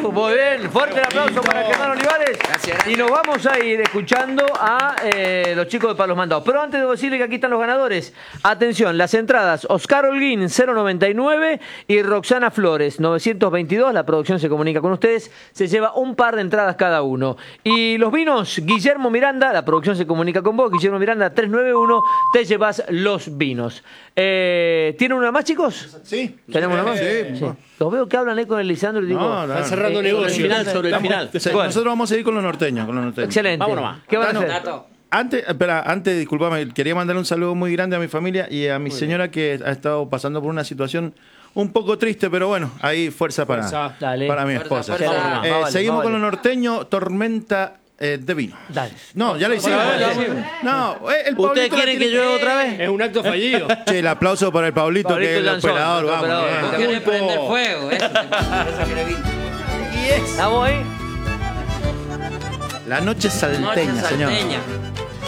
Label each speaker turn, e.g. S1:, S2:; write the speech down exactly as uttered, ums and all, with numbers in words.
S1: Uh, muy bien. Fuerte el aplauso para Germán Olivares.
S2: Gracias, gracias.
S1: Y nos vamos a ir escuchando a eh, los chicos de Palos Mandados. Pero antes debo decirle que aquí están los ganadores. Atención, las entradas. Oscar Holguín, cero noventa y nueve. Y Roxana Flores, novecientos veintidós. La producción se comunica con ustedes. Se lleva un par de entradas cada uno. Y los vinos, Guillermo Miranda. La producción se comunica con vos. Guillermo Miranda, trescientos noventa y uno. Te llevas los vinos. Eh, ¿Tienen una más, chicos?
S3: Sí.
S1: ¿Tenemos una más?
S3: Sí.
S1: Sí. Los veo que hablan ahí con el Lisandro y digo...
S3: No, no,
S4: Están cerrando
S1: eh,
S4: negocios.
S1: sobre el final,
S4: sobre el
S3: Estamos-
S4: final.
S3: sí,
S1: Bueno.
S3: Nosotros vamos a seguir con los norteños. Con los norteños.
S1: Excelente.
S4: Vamos nomás.
S1: ¿Qué van a
S3: Ah, no.
S1: hacer?
S2: Tato.
S3: Antes, espera, antes, disculpame, quería mandar un saludo muy grande a mi familia y a mi señora que ha estado pasando por una situación un poco triste, pero bueno, ahí fuerza para,
S4: Fuerza.
S1: Dale.
S3: para mi
S2: Fuerza,
S3: esposa.
S2: fuerza.
S3: Eh,
S1: Más vale,
S3: seguimos
S1: más
S3: con
S1: vale.
S3: los norteños, tormenta eh, de vino.
S1: Dale.
S3: No, ya lo hicimos.
S4: Bueno, bueno,
S3: No, eh, el
S4: ¿Ustedes
S3: Pablito la
S4: quieren
S3: tiene-
S4: que llueva otra vez? Es un acto fallido.
S3: Che, el aplauso para el Pablito,
S1: Pablito
S3: que es el
S1: Lanzón,
S3: operador,
S1: el
S3: vamos.
S1: operador.
S3: eh.
S2: Vos querés
S3: Pulpo.
S2: prender fuego, eso. Eso quiere vino.
S1: ¿Estamos ahí?
S3: La noche salteña,
S2: Noche
S3: señor.
S2: salteña.